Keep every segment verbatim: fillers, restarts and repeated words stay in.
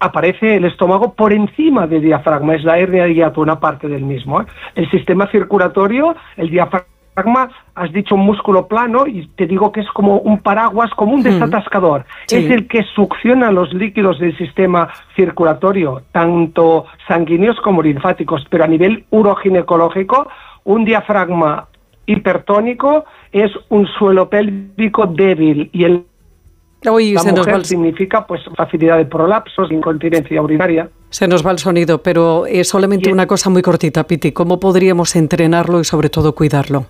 aparece el estómago por encima del diafragma, es la hernia de hiato, una parte del mismo, ¿eh? El sistema circulatorio, el diafragma, has dicho un músculo plano, y te digo que es como un paraguas, como un desatascador. Sí. Es el que succiona los líquidos del sistema circulatorio, tanto sanguíneos como linfáticos, pero a nivel uroginecológico, un diafragma hipertónico es un suelo pélvico débil, y el Uy, la se mujer nos va el... significa pues facilidad de prolapsos, incontinencia urinaria. Se nos va el sonido, pero es solamente y... una cosa muy cortita, Piti. ¿Cómo podríamos entrenarlo y sobre todo cuidarlo?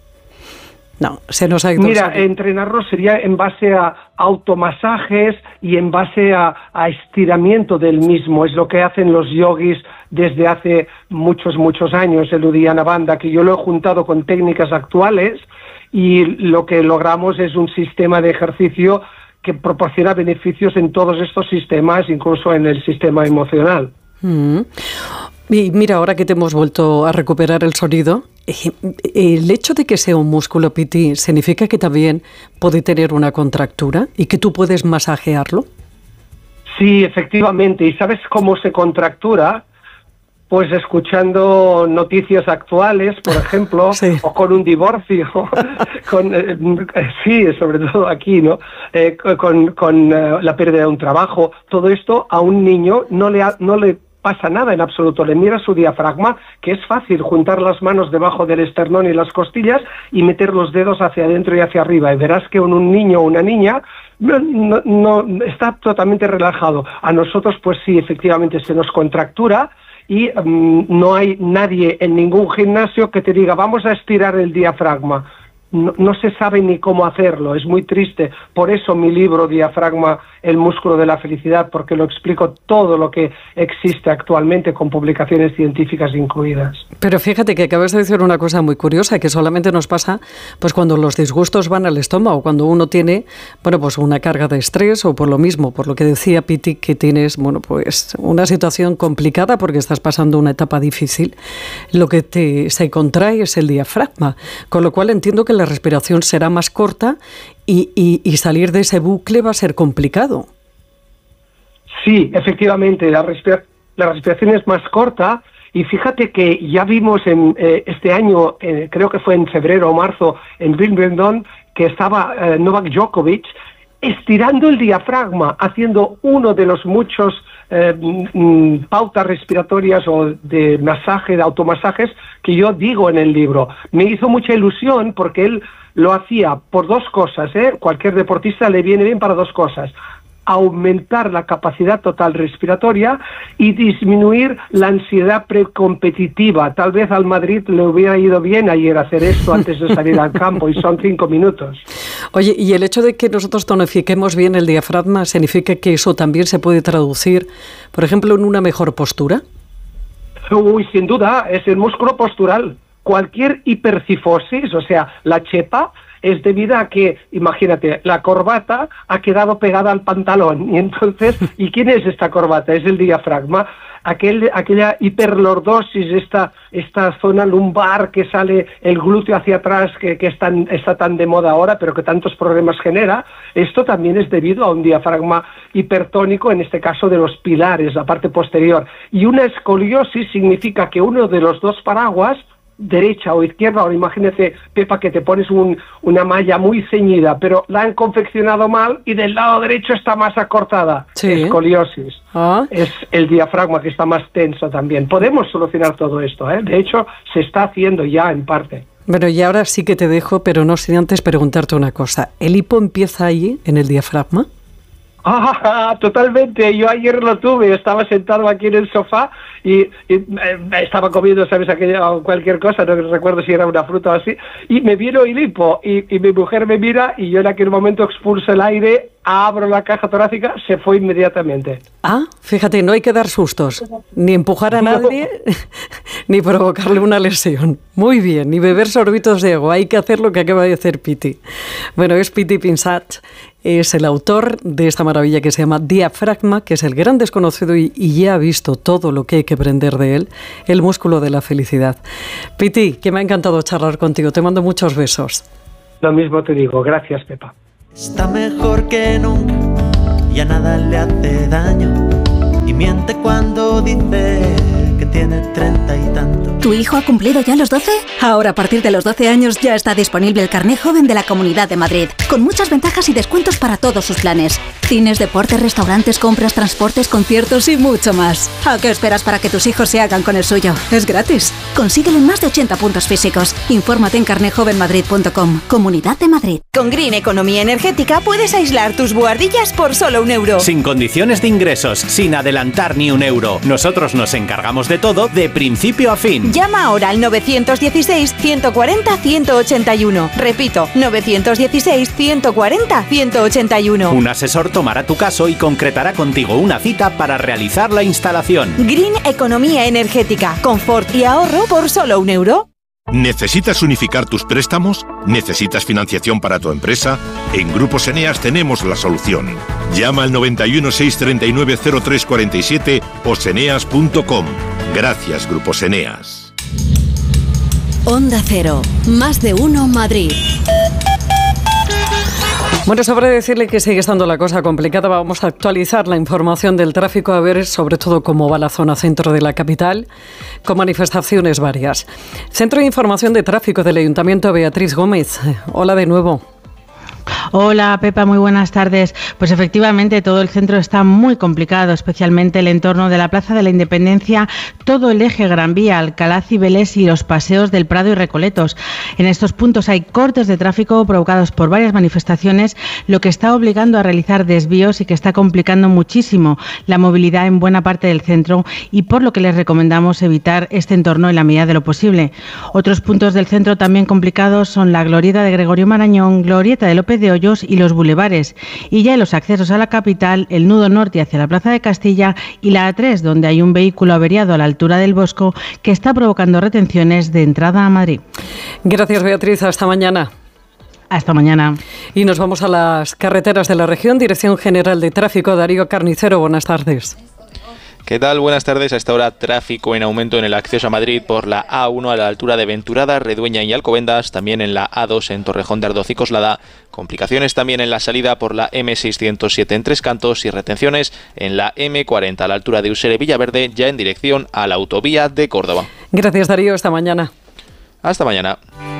No, se nos ha ido. Mira, entrenarlo sería en base a automasajes y en base a, a estiramiento del mismo. Es lo que hacen los yogis desde hace muchos, muchos años, el Uddiyana Bandha, que yo lo he juntado con técnicas actuales, y lo que logramos es un sistema de ejercicio que proporciona beneficios en todos estos sistemas, incluso en el sistema emocional. Mm. Y mira, ahora que te hemos vuelto a recuperar el sonido, el hecho de que sea un músculo, Piti, ¿significa que también puede tener una contractura y que tú puedes masajearlo? Sí, efectivamente. ¿Y sabes cómo se contractura? Pues escuchando noticias actuales, por ejemplo, sí. o con un divorcio, con eh, sí, sobre todo aquí, ¿no? Eh, con con eh, la pérdida de un trabajo. Todo esto a un niño no le ha, no le pasa nada en absoluto. Le mira su diafragma, que es fácil juntar las manos debajo del esternón y las costillas y meter los dedos hacia adentro y hacia arriba, y verás que un, un niño o una niña no, no, no está totalmente relajado. A nosotros, pues sí, efectivamente se nos contractura. Y um, no hay nadie en ningún gimnasio que te diga vamos a estirar el diafragma. No, no se sabe ni cómo hacerlo, es muy triste. Por eso mi libro Diafragma, el músculo de la felicidad, porque lo explico todo lo que existe actualmente con publicaciones científicas incluidas. Pero fíjate que acabas de decir una cosa muy curiosa, que solamente nos pasa pues cuando los disgustos van al estómago, cuando uno tiene bueno pues una carga de estrés, o por lo mismo, por lo que decía Piti, que tienes bueno pues una situación complicada porque estás pasando una etapa difícil. Lo que te se contrae es el diafragma, con lo cual entiendo que la respiración será más corta y, y, y salir de ese bucle va a ser complicado. Sí, efectivamente, la, respira- la respiración es más corta, y fíjate que ya vimos en eh, este año, eh, creo que fue en febrero o marzo, en Wimbledon, que estaba eh, Novak Djokovic estirando el diafragma, haciendo uno de los muchos eh, mm, pautas respiratorias o de masaje, de automasajes, que yo digo en el libro. Me hizo mucha ilusión porque él lo hacía por dos cosas, ¿eh? Cualquier deportista le viene bien para dos cosas: aumentar la capacidad total respiratoria y disminuir la ansiedad precompetitiva. Tal vez al Madrid le hubiera ido bien ayer hacer esto antes de salir al campo, y son cinco minutos. Oye, ¿y el hecho de que nosotros tonifiquemos bien el diafragma significa que eso también se puede traducir, por ejemplo, en una mejor postura? Uy, sin duda, es el músculo postural. Cualquier hipercifosis, o sea, la chepa, es debido a que, imagínate, la corbata ha quedado pegada al pantalón, y entonces, ¿y quién es esta corbata? Es el diafragma. Aquel, aquella hiperlordosis, esta, esta zona lumbar que sale el glúteo hacia atrás, que, que es tan, está tan de moda ahora, pero que tantos problemas genera, esto también es debido a un diafragma hipertónico, en este caso de los pilares, la parte posterior. Y una escoliosis significa que uno de los dos paraguas, derecha o izquierda, o imagínate, Pepa, que te pones un, una malla muy ceñida, pero la han confeccionado mal y del lado derecho está más acortada. Sí. Escoliosis. Ah. Es el diafragma que está más tenso también. Podemos solucionar todo esto, ¿eh? De hecho, se está haciendo ya en parte. Bueno, y ahora sí que te dejo, pero no sin antes preguntarte una cosa. ¿El hipo empieza ahí, en el diafragma? Ah, totalmente. Yo ayer lo tuve, estaba sentado aquí en el sofá y, y eh, estaba comiendo, ¿sabes? Aquella, cualquier cosa, no recuerdo si era una fruta o así, y me vino el hipo, y, y mi mujer me mira, y yo en aquel momento expulso el aire, abro la caja torácica, se fue inmediatamente. Ah, fíjate, no hay que dar sustos, ni empujar a nadie, no. ni provocarle una lesión. Muy bien, ni beber sorbitos de agua, hay que hacer lo que acaba de hacer Piti. Bueno, es Piti Pinsat, es el autor de esta maravilla que se llama Diafragma, que es el gran desconocido y, y ya ha visto todo lo que hay que aprender de él, el músculo de la felicidad. Piti, que me ha encantado charlar contigo, te mando muchos besos. Lo mismo te digo, gracias, Pepa. Está mejor que nunca, ya nada le hace daño. hijo dice que tiene treinta y tantos. ¿Tu hijo ha cumplido ya los doce? Ahora, a partir de los doce años, ya está disponible el carné joven de la Comunidad de Madrid, con muchas ventajas y descuentos para todos sus planes. Cines, deportes, restaurantes, compras, transportes, conciertos y mucho más. ¿A qué esperas para que tus hijos se hagan con el suyo? Es gratis. Consíguelo en más de ochenta puntos físicos. Infórmate en carné joven madrid punto com. Comunidad de Madrid. Con Green Economía Energética puedes aislar tus buhardillas por solo un euro. Sin condiciones de ingresos, sin adelantar ni un euro. Nosotros nos encargamos de todo de principio a fin. Llama ahora al nueve uno seis, uno cuatro cero, uno ocho uno. Repito, nueve uno seis, uno cuatro cero, uno ocho uno. Un asesor tomará tu caso y concretará contigo una cita para realizar la instalación. Green Economía Energética. Confort y ahorro por solo un euro. ¿Necesitas unificar tus préstamos? ¿Necesitas financiación para tu empresa? En Grupos Eneas tenemos la solución. Llama al noventa y uno, seiscientos treinta y nueve, cero tres cuarenta y siete o seneas punto com. Gracias, Grupos Eneas. Onda Cero, más de uno Madrid. Bueno, sobre decirle que sigue estando la cosa complicada, vamos a actualizar la información del tráfico, a ver sobre todo cómo va la zona centro de la capital, con manifestaciones varias. Centro de Información de Tráfico del Ayuntamiento, Beatriz Gómez. Hola de nuevo. Hola Pepa, muy buenas tardes. Pues efectivamente todo el centro está muy complicado, especialmente el entorno de la Plaza de la Independencia, todo el eje Gran Vía, Alcalá Cibeles y los paseos del Prado y Recoletos. En estos puntos hay cortes de tráfico provocados por varias manifestaciones, lo que está obligando a realizar desvíos y que está complicando muchísimo la movilidad en buena parte del centro, y por lo que les recomendamos evitar este entorno en la medida de lo posible. Otros puntos del centro también complicados son la Glorieta de Gregorio Marañón, Glorieta de López de Hoyos y los bulevares, y ya en los accesos a la capital, el nudo norte hacia la Plaza de Castilla y la A tres, donde hay un vehículo averiado a la altura del Bosco que está provocando retenciones de entrada a Madrid. Gracias, Beatriz, hasta mañana. Hasta mañana. Y nos vamos a las carreteras de la región. Dirección General de Tráfico, Darío Carnicero, buenas tardes. ¿Qué tal? Buenas tardes. A esta hora tráfico en aumento en el acceso a Madrid por la A uno a la altura de Venturada, Redueña y Alcobendas, también en la A dos en Torrejón de Ardoz y Coslada, complicaciones también en la salida por la eme seiscientos siete en Tres Cantos y retenciones en la eme cuarenta a la altura de Usere Villaverde, ya en dirección a la autovía de Córdoba. Gracias, Darío. Hasta mañana. Hasta mañana.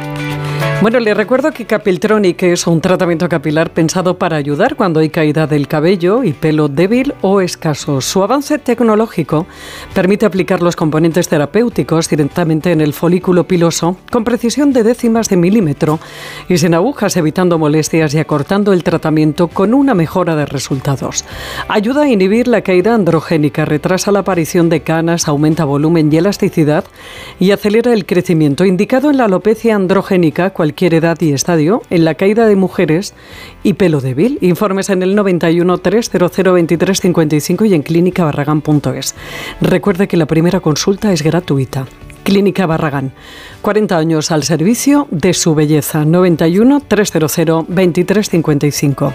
Bueno, les recuerdo que Capiltronic es un tratamiento capilar pensado para ayudar cuando hay caída del cabello y pelo débil o escaso. Su avance tecnológico permite aplicar los componentes terapéuticos directamente en el folículo piloso con precisión de décimas de milímetro y sin agujas, evitando molestias y acortando el tratamiento con una mejora de resultados. Ayuda a inhibir la caída androgénica, retrasa la aparición de canas, aumenta volumen y elasticidad y acelera el crecimiento. Indicado en la alopecia androgénica, cualquier edad y estadio, en la caída de mujeres y pelo débil. Informes en el noventa y uno, trescientos veintitrés cincuenta y cinco y en clínica barragán punto es. Recuerde que la primera consulta es gratuita. Clínica Barragán, cuarenta años al servicio de su belleza. noventa y uno, trescientos veintitrés cincuenta y cinco.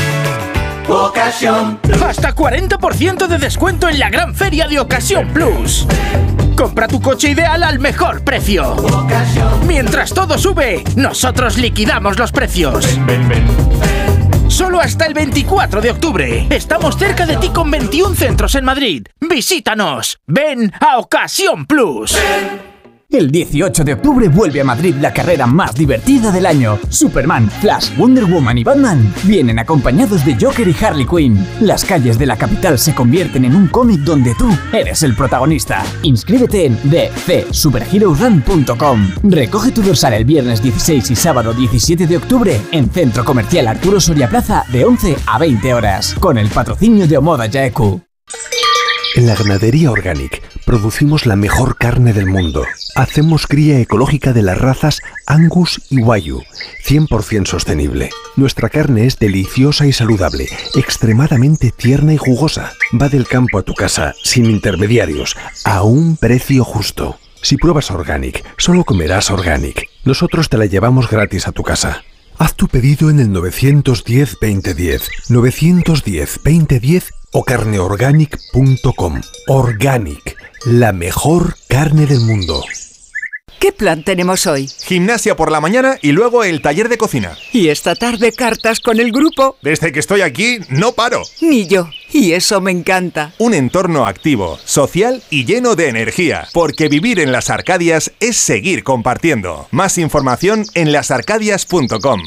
Ocasión. Hasta cuarenta por ciento de descuento en la gran feria de Ocasión Plus. Compra tu coche ideal al mejor precio. Mientras todo sube, nosotros liquidamos los precios. Ven, ven, ven. Solo hasta el veinticuatro de octubre. Estamos cerca de ti con veintiún centros en Madrid. Visítanos. Ven a Ocasión Plus. Ven. El dieciocho de octubre vuelve a Madrid la carrera más divertida del año. Superman, Flash, Wonder Woman y Batman vienen acompañados de Joker y Harley Quinn. Las calles de la capital se convierten en un cómic donde tú eres el protagonista. Inscríbete en d c superheroes run punto com. Recoge tu dorsal el viernes dieciséis y sábado diecisiete de octubre en Centro Comercial Arturo Soria Plaza de once a veinte horas, con el patrocinio de Omoda Yaeku. En la ganadería Organic producimos la mejor carne del mundo. Hacemos cría ecológica de las razas Angus y Wagyu, cien por ciento sostenible. Nuestra carne es deliciosa y saludable, extremadamente tierna y jugosa. Va del campo a tu casa, sin intermediarios, a un precio justo. Si pruebas Organic, solo comerás Organic. Nosotros te la llevamos gratis a tu casa. Haz tu pedido en el nueve uno cero, veinte diez, nueve uno cero, veinte diez o carne organic punto com. Organic, la mejor carne del mundo. ¿Qué plan tenemos hoy? Gimnasia por la mañana y luego el taller de cocina. ¿Y esta tarde cartas con el grupo? Desde que estoy aquí, no paro. Ni yo. Y eso me encanta. Un entorno activo, social y lleno de energía. Porque vivir en Las Arcadias es seguir compartiendo. Más información en las arcadias punto com.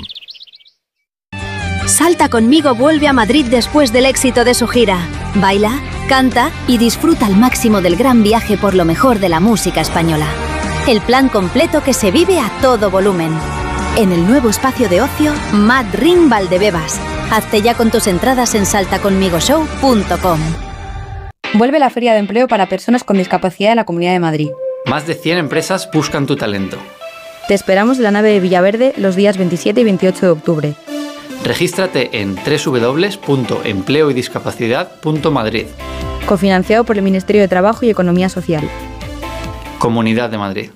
Salta conmigo vuelve a Madrid después del éxito de su gira. Baila, canta y disfruta al máximo del gran viaje por lo mejor de la música española. El plan completo que se vive a todo volumen. En el nuevo espacio de ocio Mad Ring Valdebebas. Hazte ya con tus entradas en salta conmigo show punto com. Vuelve la Feria de Empleo para Personas con Discapacidad de la Comunidad de Madrid. Más de cien empresas buscan tu talento. Te esperamos en la nave de Villaverde los días veintisiete y veintiocho de octubre. Regístrate en doble u doble u doble u punto empleo y discapacidad punto madrid. Cofinanciado por el Ministerio de Trabajo y Economía Social. Comunidad de Madrid.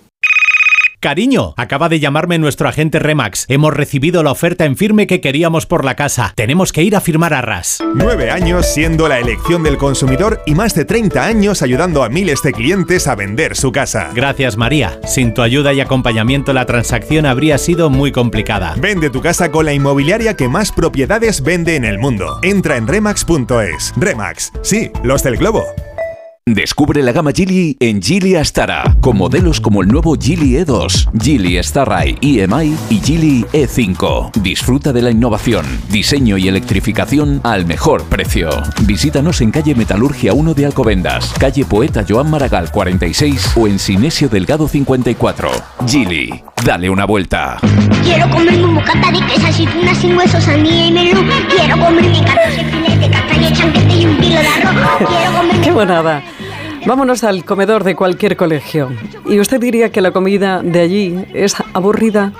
Cariño, acaba de llamarme nuestro agente Remax. Hemos recibido la oferta en firme que queríamos por la casa. Tenemos que ir a firmar arras. Nueve años siendo la elección del consumidor y más de treinta años ayudando a miles de clientes a vender su casa. Gracias, María. Sin tu ayuda y acompañamiento la transacción habría sido muy complicada. Vende tu casa con la inmobiliaria que más propiedades vende en el mundo. Entra en remax punto es. Remax, sí, los del globo. Descubre la gama Geely en Geely Astara, con modelos como el nuevo Geely E dos, Geely Starray E M I y Geely E cinco. Disfruta de la innovación, diseño y electrificación al mejor precio. Visítanos en calle Metalurgia uno de Alcobendas, calle Poeta Joan Maragall cuarenta y seis o en Sinesio Delgado cincuenta y cuatro. Geely, dale una vuelta. Quiero comerme un bocata de queso, aceitunas sin huesos, sandía y melón. Quiero comerme catorce filete, castaña, chanquete y un kilo de arroz. Quiero comerme... ¡Qué bonada! Vámonos al comedor de cualquier colegio. ¿Y usted diría que la comida de allí es aburrida?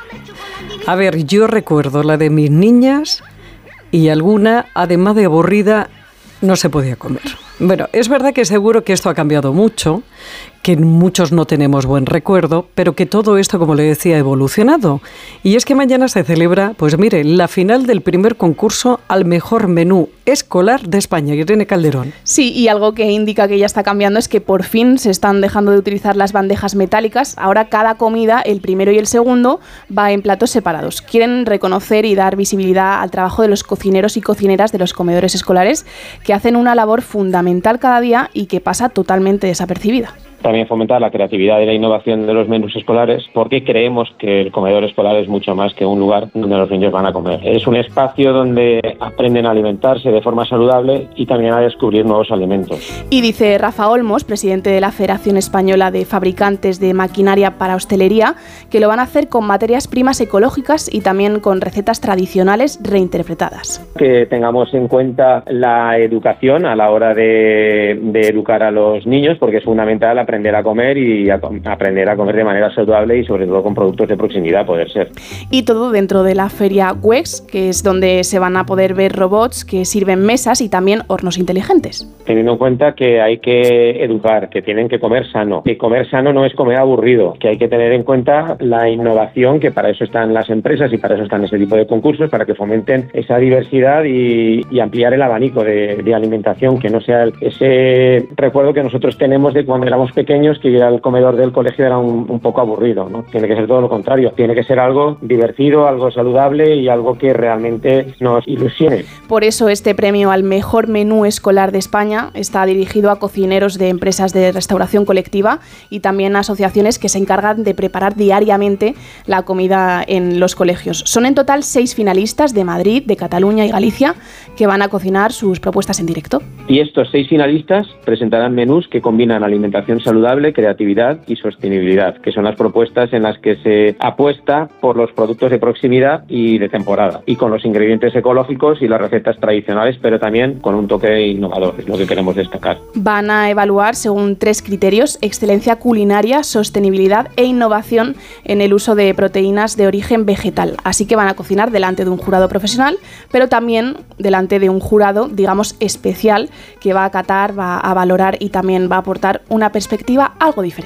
A ver, yo recuerdo la de mis niñas y alguna, además de aburrida, no se podía comer. Bueno, es verdad que seguro que esto ha cambiado mucho, que muchos no tenemos buen recuerdo, pero que todo esto, como le decía, ha evolucionado. Y es que mañana se celebra, pues mire, la final del primer concurso al mejor menú escolar de España. Irene Calderón. Sí, y algo que indica que ya está cambiando es que por fin se están dejando de utilizar las bandejas metálicas. Ahora cada comida, el primero y el segundo, va en platos separados. Quieren reconocer y dar visibilidad al trabajo de los cocineros y cocineras de los comedores escolares, que hacen una labor fundamental cada día y que pasa totalmente desapercibida. También fomentar la creatividad y la innovación de los menús escolares, porque creemos que el comedor escolar es mucho más que un lugar donde los niños van a comer. Es un espacio donde aprenden a alimentarse de forma saludable y también a descubrir nuevos alimentos. Y dice Rafa Olmos, presidente de la Federación Española de Fabricantes de Maquinaria para Hostelería, que lo van a hacer con materias primas ecológicas y también con recetas tradicionales reinterpretadas. Que tengamos en cuenta la educación a la hora de, de educar a los niños, porque es fundamental aprender aprender a comer y a aprender a comer de manera saludable y sobre todo con productos de proximidad, poder ser. Y todo dentro de la feria W E X, que es donde se van a poder ver robots que sirven mesas y también hornos inteligentes. Teniendo en cuenta que hay que educar, que tienen que comer sano. Que comer sano no es comer aburrido, que hay que tener en cuenta la innovación, que para eso están las empresas y para eso están ese tipo de concursos, para que fomenten esa diversidad y, y ampliar el abanico de, de alimentación, que no sea el, ese recuerdo que nosotros tenemos de cuando éramos pequeños, que ir al comedor del colegio era un, un poco aburrido, ¿no? Tiene que ser todo lo contrario, tiene que ser algo divertido, algo saludable y algo que realmente nos ilusione. Por eso este premio al mejor menú escolar de España está dirigido a cocineros de empresas de restauración colectiva y también a asociaciones que se encargan de preparar diariamente la comida en los colegios. Son en total seis finalistas de Madrid, de Cataluña y Galicia que van a cocinar sus propuestas en directo. Y estos seis finalistas presentarán menús que combinan alimentación saludable, creatividad y sostenibilidad, que son las propuestas en las que se apuesta por los productos de proximidad y de temporada, y con los ingredientes ecológicos y las recetas tradicionales, pero también con un toque innovador, es lo que queremos destacar. Van a evaluar según tres criterios: excelencia culinaria, sostenibilidad e innovación en el uso de proteínas de origen vegetal. Así que van a cocinar delante de un jurado profesional, pero también delante de un jurado, digamos, especial, que va a catar, va a valorar y también va a aportar una perspectiva algo diferente.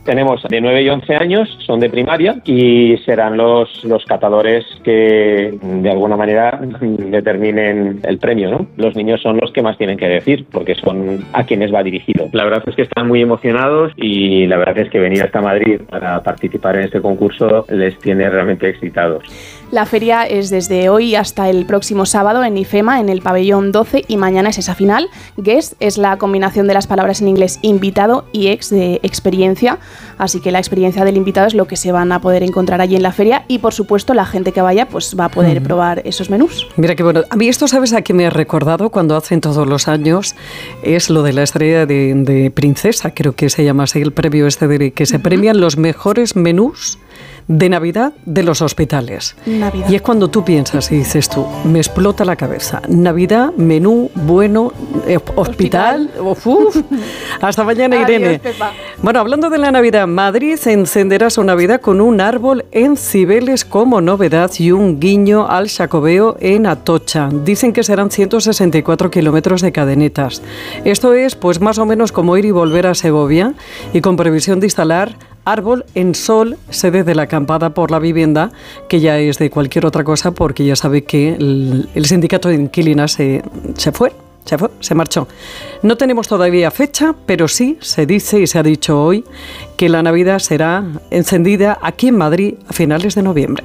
Tenemos de nueve y once años, son de primaria y serán los, los catadores que de alguna manera determinen el premio, ¿no? Los niños son los que más tienen que decir porque son a quienes va dirigido. La verdad es que están muy emocionados y la verdad es que venir hasta Madrid para participar en este concurso les tiene realmente excitados. La feria es desde hoy hasta el próximo sábado en IFEMA, en el pabellón doce, y mañana es esa final. Guest es la combinación de las palabras en inglés invitado y ex de experiencia, así que la experiencia del invitado es lo que se van a poder encontrar allí en la feria y, por supuesto, la gente que vaya pues va a poder mm. probar esos menús. Mira qué bueno. A mí esto, ¿sabes a qué me ha recordado cuando hacen todos los años? Es lo de la estrella de, de princesa, creo que se llama así el premio este de que se uh-huh. premian los mejores menús de Navidad de los hospitales. Navidad. Y es cuando tú piensas y dices tú, me explota la cabeza. Navidad, menú, bueno, eh, hospital, uf, uf. Hasta mañana, Irene. Adiós, Pepa. Bueno, hablando de la Navidad, Madrid encenderá su Navidad con un árbol en Cibeles como novedad y un guiño al Xacobeo en Atocha. Dicen que serán ciento sesenta y cuatro kilómetros de cadenetas. Esto es, pues, más o menos como ir y volver a Segovia y con previsión de instalar árbol en sol, sede de la acampada por la vivienda, que ya es de cualquier otra cosa porque ya sabe que el, el sindicato de inquilinas se, se fue, se fue, se marchó. No tenemos todavía fecha, pero sí se dice y se ha dicho hoy que la Navidad será encendida aquí en Madrid a finales de noviembre.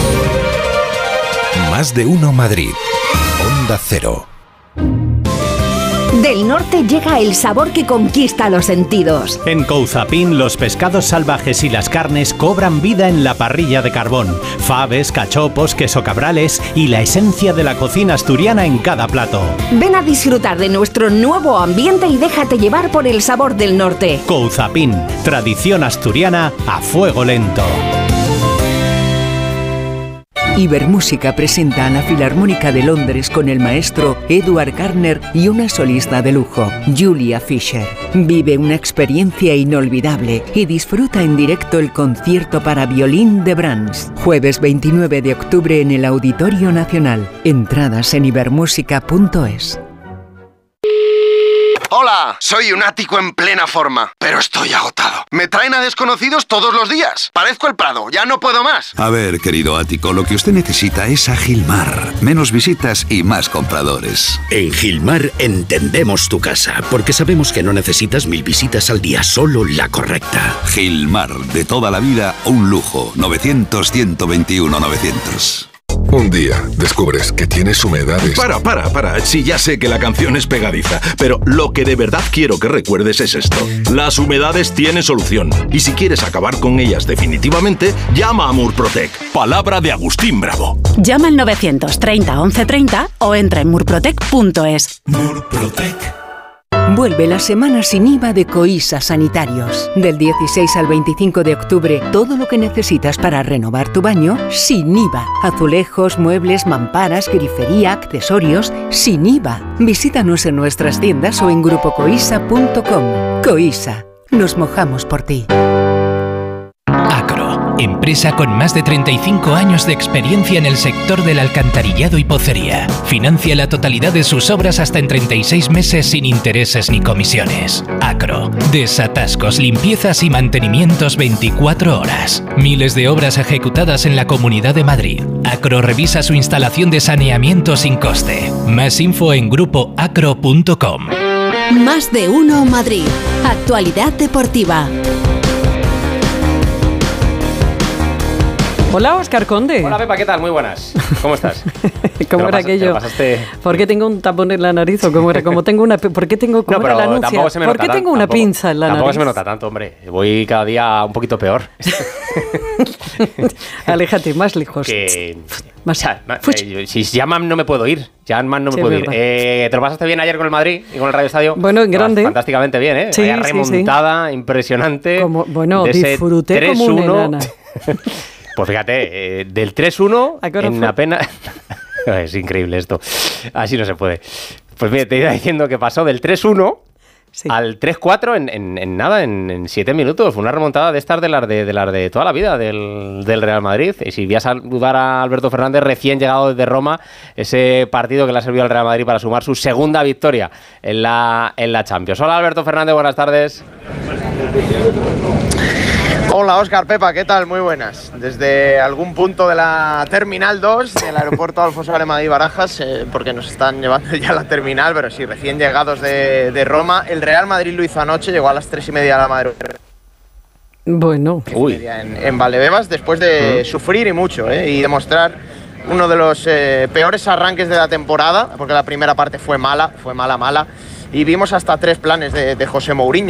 Más de uno Madrid. Onda Cero. Del norte llega el sabor que conquista los sentidos. En Couzapin, los pescados salvajes y las carnes cobran vida en la parrilla de carbón. Faves, cachopos, queso cabrales y la esencia de la cocina asturiana en cada plato. Ven a disfrutar de nuestro nuevo ambiente y déjate llevar por el sabor del norte. Couzapin, tradición asturiana a fuego lento. Ibermúsica presenta a la Filarmónica de Londres con el maestro Edward Garner y una solista de lujo, Julia Fisher. Vive una experiencia inolvidable y disfruta en directo el concierto para violín de Brahms. Jueves veintinueve de octubre en el Auditorio Nacional. Entradas en ibermúsica punto es. Hola, soy un ático en plena forma, pero estoy agotado. Me traen a desconocidos todos los días. Parezco el Prado, ya no puedo más. A ver, querido ático, lo que usted necesita es a Gilmar. Menos visitas y más compradores. En Gilmar entendemos tu casa, porque sabemos que no necesitas mil visitas al día, solo la correcta. Gilmar, de toda la vida, un lujo. novecientos, ciento veintiuno, novecientos. Un día descubres que tienes humedades. Para, para, para. Sí, ya sé que la canción es pegadiza, pero lo que de verdad quiero que recuerdes es esto. Las humedades tienen solución. Y si quieres acabar con ellas definitivamente, llama a Murprotec. Palabra de Agustín Bravo. Llama al novecientos treinta once treinta o entra en murprotec punto es. Murprotec. Vuelve la semana sin I V A de Coisa Sanitarios. Del dieciséis al veinticinco de octubre, todo lo que necesitas para renovar tu baño, sin I V A. Azulejos, muebles, mamparas, grifería, accesorios, sin I V A. Visítanos en nuestras tiendas o en grupo coisa punto com. Coisa, nos mojamos por ti. Acro, empresa con más de treinta y cinco años de experiencia en el sector del alcantarillado y pocería. Financia la totalidad de sus obras hasta en treinta y seis meses sin intereses ni comisiones. Acro, desatascos, limpiezas y mantenimientos veinticuatro horas. Miles de obras ejecutadas en la Comunidad de Madrid. Acro revisa su instalación de saneamiento sin coste. Más info en grupo acro punto com. Más de uno Madrid. Actualidad deportiva. Hola, Óscar Conde. Hola, Pepa, ¿qué tal? Muy buenas. ¿Cómo estás? ¿Cómo era aquello? Pasaste... ¿Por qué tengo un tapón en la nariz? ¿O cómo era? Como tengo una... ¿Por qué tengo... ¿Cómo no, era la anuncia? ¿Por qué tengo una tampoco, pinza en la tampoco nariz? Tampoco se me nota tanto, hombre. Voy cada día un poquito peor. Aléjate, más lejos. Que... Más. O sea, eh, si ya más no me puedo ir. Ya más no me sí, puedo ir. Eh, ¿Te lo pasaste bien ayer con el Madrid y con el Radio Estadio? Bueno, en grande. Fantásticamente bien, ¿eh? Sí, Vaya sí, remontada, sí. Impresionante. Como, bueno, disfruté como una enana. Pues fíjate, eh, del tres uno en fue? apenas... Es increíble esto. Así no se puede. Pues mira, te iba diciendo que pasó del tres uno sí. al tres cuatro en, en, en nada, en siete minutos. Fue una remontada de estas de las de, de, las de toda la vida del, del Real Madrid. Y si voy a saludar a Alberto Fernández, recién llegado desde Roma, ese partido que le ha servido al Real Madrid para sumar su segunda victoria en la, en la Champions. Hola, Alberto Fernández, buenas tardes. Hola Óscar, Pepa, ¿qué tal? Muy buenas. Desde algún punto de la Terminal dos del aeropuerto Alfonso de Madrid Barajas, eh, porque nos están llevando ya a la terminal, pero sí, recién llegados de, de Roma. El Real Madrid lo hizo anoche, llegó a las tres y media de la madrugada. Bueno. Uy. En, en Valdebebas, después de uh-huh. sufrir y mucho, ¿eh? Y demostrar uno de los eh, peores arranques de la temporada, porque la primera parte fue mala, fue mala, mala. Y vimos hasta tres planes de, de José Mourinho.